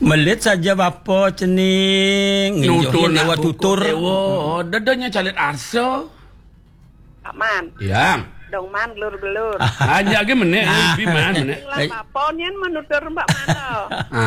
Melit saja bapa cening. Nutur lewat tutur. Dadanya calit arso. Pak Man. Yang. Dong man gelur-gelur. Aja ge meneh, bi man meneh. Lah bapa nyen menutur Mbak Man.